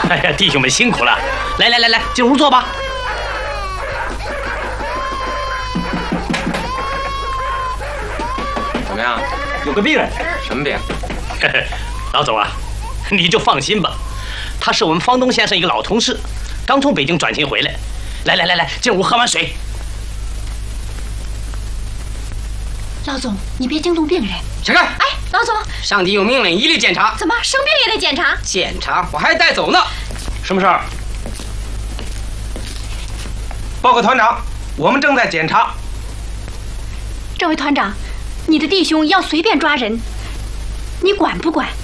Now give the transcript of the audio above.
哎呀，弟兄们辛苦了！来，进屋坐吧。 怎么样？ 有个病人。 什么病？ 老总啊，你就放心吧，他是我们方东先生一个老同事，刚从北京转勤回来。来，进屋喝碗水。 老总，你别惊动病人。 起开！ 哎，老总， 上级有命令，一律检查。 怎么生病也得检查？ 检查？我还带走呢。 什么事儿？报告团长，我们正在检查。 这位团长，你的弟兄要随便抓人，你管不管？